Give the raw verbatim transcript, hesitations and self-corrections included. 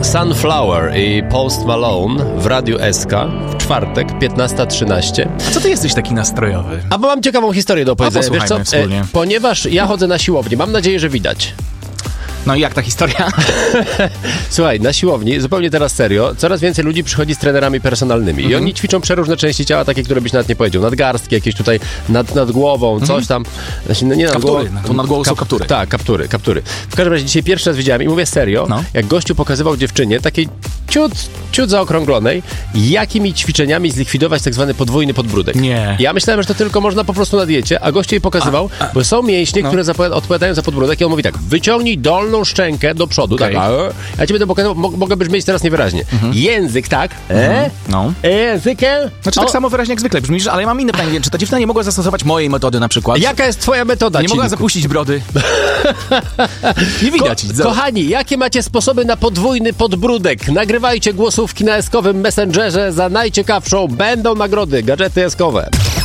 Sunflower i Post Malone w Radiu S K w czwartek, piętnasta trzynaście. A co ty jesteś taki nastrojowy? A bo mam ciekawą historię do opowiedzenia. Wiesz co? Wspólnie. E, ponieważ ja chodzę na siłownię, mam nadzieję, że widać. No i jak ta historia? Słuchaj, na siłowni, zupełnie teraz serio, coraz więcej ludzi przychodzi z trenerami personalnymi mm-hmm. i oni ćwiczą przeróżne części ciała, takie, które byś nawet nie powiedział. Nadgarstki jakieś tutaj, nad, nad głową, mm-hmm. coś tam. Znaczy, no nie nad kaptury, głową. To nad głową kap, są kaptury. Tak, kaptury, kaptury. W każdym razie dzisiaj pierwszy raz widziałem i mówię serio, no. jak gościu pokazywał dziewczynie, takiej ciut, ciut zaokrąglonej, jakimi ćwiczeniami zlikwidować tak zwany podwójny podbródek. Nie. Ja myślałem, że to tylko można po prostu na diecie, a gościu jej pokazywał, a, a, bo są mięśnie, no. które zapowiada, odpowiadają za podbródek i on mówi tak, wyciągnij dolną szczękę do przodu, okay. tak, a, ja ci będę pokazał, mogę brzmieć teraz niewyraźnie. Mhm. Język, tak? E? No. E, językiem? Znaczy o. tak samo wyraźnie jak zwykle brzmisz, ale ja mam inne pytanie. Czy ta dziewczyna nie mogła zastosować mojej metody na przykład? Jaka jest twoja metoda? Nie mogła zapuścić brody? Nie widać. Ko- kochani, jakie macie sposoby na podwójny podbródek? Nagrywajcie głosówki na eskowym Messengerze. Za najciekawszą będą nagrody, gadżety eskowe.